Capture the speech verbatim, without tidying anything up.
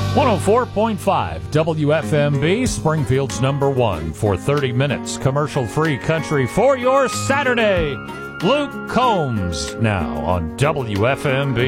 one oh four point five W F M B, Springfield's number one for thirty minutes. Commercial-free country for your Saturday. Luke Combs now on W F M B.